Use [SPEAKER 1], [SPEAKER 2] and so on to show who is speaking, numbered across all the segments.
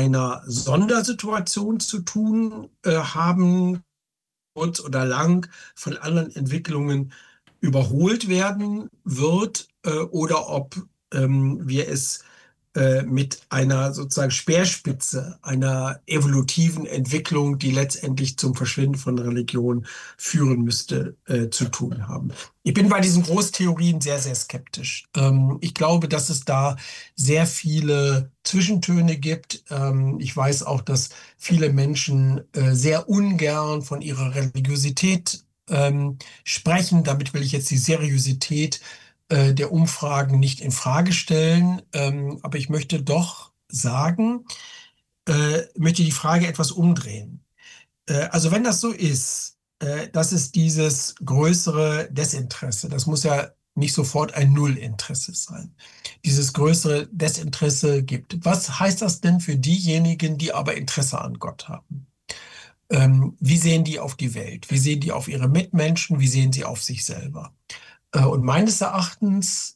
[SPEAKER 1] einer Sondersituation zu tun haben, kurz oder lang von anderen Entwicklungen überholt werden wird oder ob wir es mit einer sozusagen Speerspitze einer evolutiven Entwicklung, die letztendlich zum Verschwinden von Religion führen müsste, zu tun haben. Ich bin bei diesen Großtheorien sehr, sehr skeptisch. Ich glaube, dass es da sehr viele Zwischentöne gibt. Ich weiß auch, dass viele Menschen sehr ungern von ihrer Religiosität sprechen. Damit will ich jetzt die Seriosität der Umfragen nicht in Frage stellen. Aber ich möchte doch sagen, möchte die Frage etwas umdrehen. Also wenn das so ist, dass es dieses größere Desinteresse, das muss ja nicht sofort ein Nullinteresse sein, dieses größere Desinteresse gibt. Was heißt das denn für diejenigen, die aber Interesse an Gott haben? Wie sehen die auf die Welt? Wie sehen die auf ihre Mitmenschen? Wie sehen sie auf sich selber? Und meines Erachtens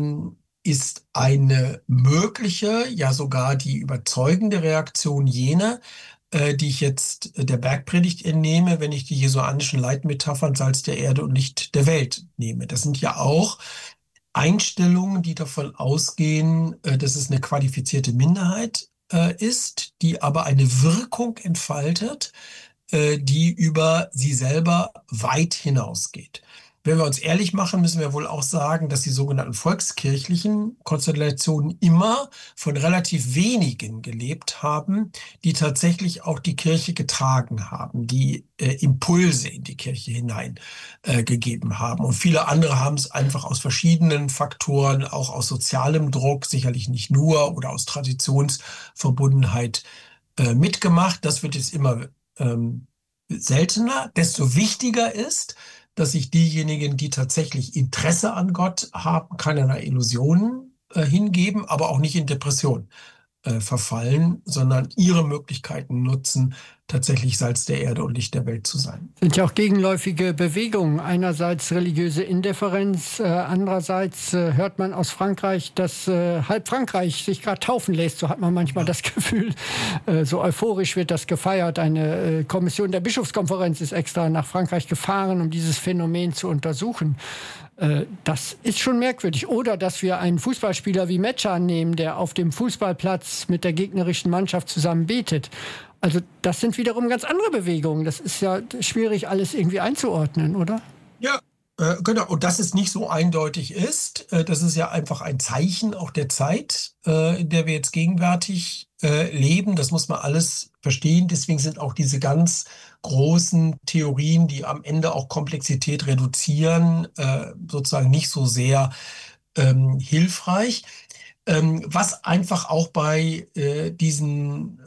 [SPEAKER 1] ist eine mögliche, ja sogar die überzeugende Reaktion jene, die ich jetzt der Bergpredigt entnehme, wenn ich die jesuanischen Leitmetaphern Salz der Erde und Licht der Welt nehme. Das sind ja auch Einstellungen, die davon ausgehen, dass es eine qualifizierte Minderheit ist, die aber eine Wirkung entfaltet, die über sie selber weit hinausgeht. Wenn wir uns ehrlich machen, müssen wir wohl auch sagen, dass die sogenannten volkskirchlichen Konstellationen immer von relativ wenigen gelebt haben, die tatsächlich auch die Kirche getragen haben, die Impulse in die Kirche hinein gegeben haben. Und viele andere haben es einfach aus verschiedenen Faktoren, auch aus sozialem Druck, sicherlich nicht nur, oder aus Traditionsverbundenheit mitgemacht. Das wird jetzt immer seltener. Desto wichtiger ist, dass sich diejenigen, die tatsächlich Interesse an Gott haben, keinerlei Illusionen hingeben, aber auch nicht in Depression verfallen, sondern ihre Möglichkeiten nutzen, tatsächlich Salz der Erde und Licht der Welt zu sein.
[SPEAKER 2] Sind ja auch gegenläufige Bewegungen. Einerseits religiöse Indifferenz, andererseits hört man aus Frankreich, dass halb Frankreich sich gerade taufen lässt. So hat man manchmal das Gefühl. So euphorisch wird das gefeiert. Eine Kommission der Bischofskonferenz ist extra nach Frankreich gefahren, um dieses Phänomen zu untersuchen. Das ist schon merkwürdig. Oder dass wir einen Fußballspieler wie Mecan nehmen, der auf dem Fußballplatz mit der gegnerischen Mannschaft zusammen betet. Also das sind wiederum ganz andere Bewegungen. Das ist ja schwierig, alles irgendwie einzuordnen, oder?
[SPEAKER 1] Ja, genau. Und dass es nicht so eindeutig ist, das ist ja einfach ein Zeichen auch der Zeit, in der wir jetzt gegenwärtig leben. Das muss man alles verstehen. Deswegen sind auch diese ganz großen Theorien, die am Ende auch Komplexität reduzieren, sozusagen nicht so sehr hilfreich. Was einfach auch bei diesen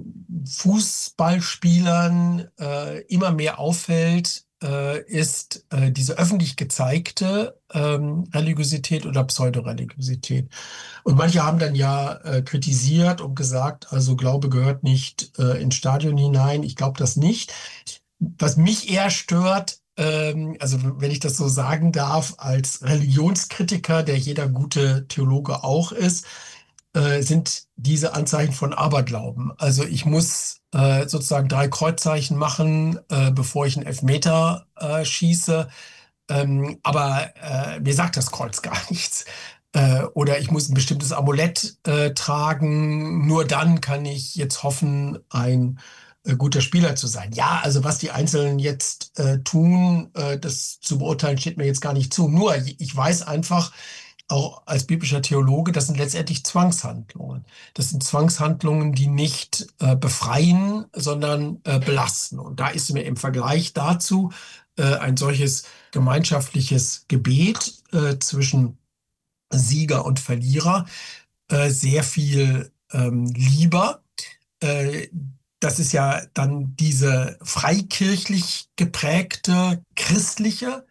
[SPEAKER 1] Fußballspielern immer mehr auffällt, ist diese öffentlich gezeigte Religiosität oder Pseudoreligiosität. Und manche haben dann ja kritisiert und gesagt, also Glaube gehört nicht ins Stadion hinein. Ich glaube das nicht. Was mich eher stört, also wenn ich das so sagen darf, als Religionskritiker, der jeder gute Theologe auch ist, sind diese Anzeichen von Aberglauben. Also ich muss sozusagen 3 Kreuzzeichen machen, bevor ich einen Elfmeter schieße. Aber mir sagt das Kreuz gar nichts. Oder ich muss ein bestimmtes Amulett tragen. Nur dann kann ich jetzt hoffen, ein guter Spieler zu sein. Ja, also was die Einzelnen jetzt tun, das zu beurteilen, steht mir jetzt gar nicht zu. Nur ich weiß einfach, auch als biblischer Theologe, das sind letztendlich Zwangshandlungen. Das sind Zwangshandlungen, die nicht befreien, sondern belasten. Und da ist mir im Vergleich dazu ein solches gemeinschaftliches Gebet zwischen Sieger und Verlierer sehr viel lieber. Das ist ja dann diese freikirchlich geprägte christliche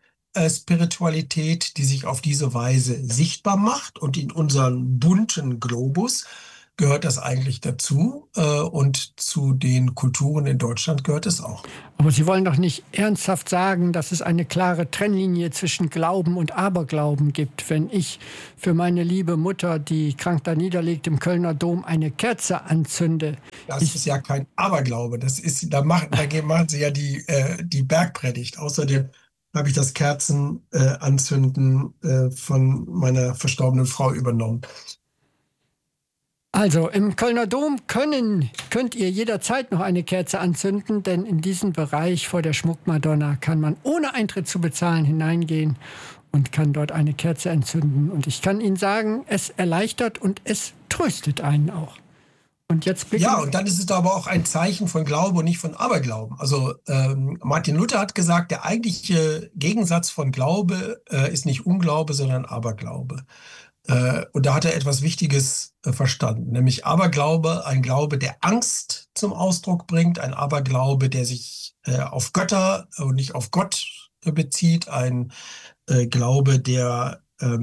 [SPEAKER 1] Spiritualität, die sich auf diese Weise sichtbar macht und in unseren bunten Globus gehört das eigentlich dazu und zu den Kulturen in Deutschland gehört es auch.
[SPEAKER 2] Aber Sie wollen doch nicht ernsthaft sagen, dass es eine klare Trennlinie zwischen Glauben und Aberglauben gibt, wenn ich für meine liebe Mutter, die krank da niederliegt, im Kölner Dom eine Kerze anzünde.
[SPEAKER 1] Das ist ja kein Aberglaube. Da machen Sie ja die Bergpredigt. Außerdem habe ich das Kerzenanzünden von meiner verstorbenen Frau übernommen.
[SPEAKER 2] Also im Kölner Dom könnt ihr jederzeit noch eine Kerze anzünden, denn in diesen Bereich vor der Schmuckmadonna kann man ohne Eintritt zu bezahlen hineingehen und kann dort eine Kerze entzünden. Und ich kann Ihnen sagen, es erleichtert und es tröstet einen auch. Und jetzt
[SPEAKER 1] ja, und dann ist es aber auch ein Zeichen von Glaube und nicht von Aberglauben. Also Martin Luther hat gesagt, der eigentliche Gegensatz von Glaube ist nicht Unglaube, sondern Aberglaube. Und da hat er etwas Wichtiges verstanden, nämlich Aberglaube, ein Glaube, der Angst zum Ausdruck bringt, ein Aberglaube, der sich auf Götter und nicht auf Gott bezieht, ein Glaube, der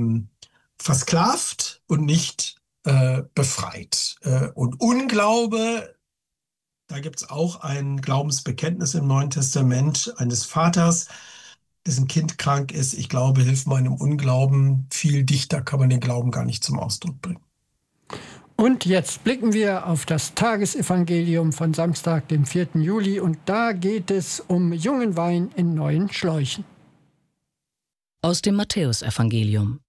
[SPEAKER 1] versklavt und nicht befreit. Und Unglaube, da gibt es auch ein Glaubensbekenntnis im Neuen Testament eines Vaters, dessen Kind krank ist. Ich glaube, hilf meinem Unglauben. Viel dichter kann man den Glauben gar nicht zum Ausdruck bringen.
[SPEAKER 2] Und jetzt blicken wir auf das Tagesevangelium von Samstag, dem 4. Juli. Und da geht es um jungen Wein in neuen Schläuchen.
[SPEAKER 3] Aus dem Matthäusevangelium.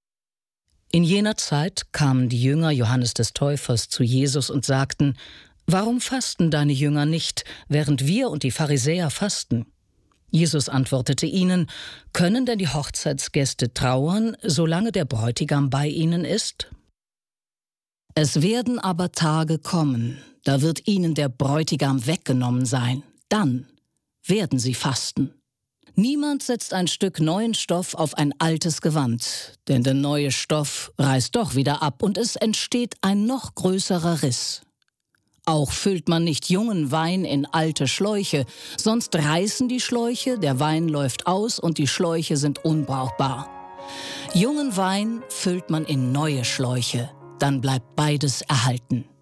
[SPEAKER 3] In jener Zeit kamen die Jünger Johannes des Täufers zu Jesus und sagten: Warum fasten deine Jünger nicht, während wir und die Pharisäer fasten? Jesus antwortete ihnen: Können denn die Hochzeitsgäste trauern, solange der Bräutigam bei ihnen ist? Es werden aber Tage kommen, da wird ihnen der Bräutigam weggenommen sein. Dann werden sie fasten. Niemand setzt ein Stück neuen Stoff auf ein altes Gewand, denn der neue Stoff reißt doch wieder ab und es entsteht ein noch größerer Riss. Auch füllt man nicht jungen Wein in alte Schläuche, sonst reißen die Schläuche, der Wein läuft aus und die Schläuche sind unbrauchbar. Jungen Wein füllt man in neue Schläuche, dann bleibt beides erhalten.